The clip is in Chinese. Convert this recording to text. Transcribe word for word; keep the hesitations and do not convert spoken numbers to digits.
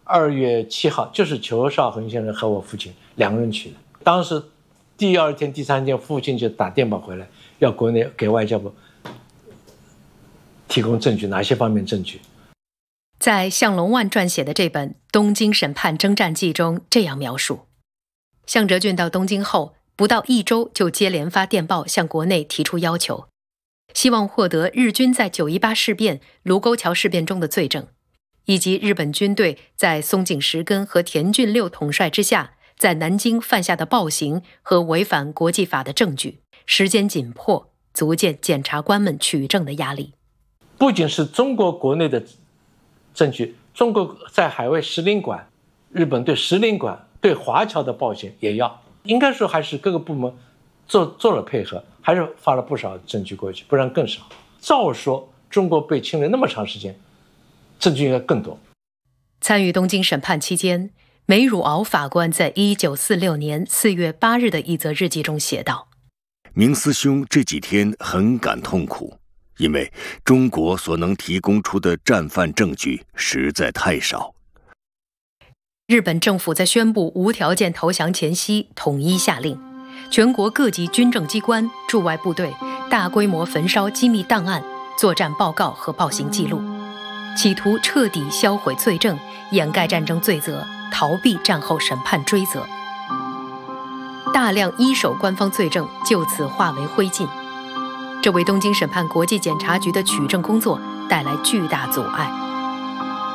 二月七号，就是裘绍恒先生和我父亲两个人去的。当时第二天、第三天，父亲就打电报回来，要国内给外交部提供证据，哪些方面证据。 在向龙万撰写的这本《东京审判征战记》中这样描述：向哲俊到东京后，不到一周就接连发电报向国内提出要求，希望获得日军在九一八事变、卢沟桥事变中的罪证，以及日本军队在松井石根和田俊六统帅之下在南京犯下的暴行和违反国际法的证据。时间紧迫，足见检察官们取证的压力。 不仅是中国国内的证据，中国在海外使领馆，日本对使领馆对华侨的暴行也要，应该说还是各个部门做做了配合，还是发了不少证据过去，不然更少。照说中国被侵略那么长时间，证据应该更多。 参与东京审判期间，梅汝敖法官在一九四六年四月八日的一则日记中写道： 明思兄这几天很感痛苦，因为中国所能提供出的战犯证据实在太少。 日本政府在宣布无条件投降前夕，统一下令，全国各级军政机关、驻外部队大规模焚烧机密档案、作战报告和暴行记录，企图彻底销毁罪证，掩盖战争罪责，逃避战后审判追责。大量一手官方罪证就此化为灰烬，这为东京审判国际检察局的取证工作带来巨大阻碍。